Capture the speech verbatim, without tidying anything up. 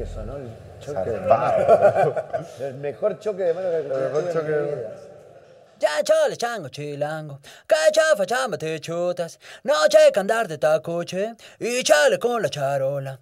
que sonó el choque de Zarpado. mano. El mejor choque de mano que El mejor escuché en choque mi de- vida. Ya chole chango chilango, cachafa chamba te chutas, no checa andar de tacoche y chale con la charola.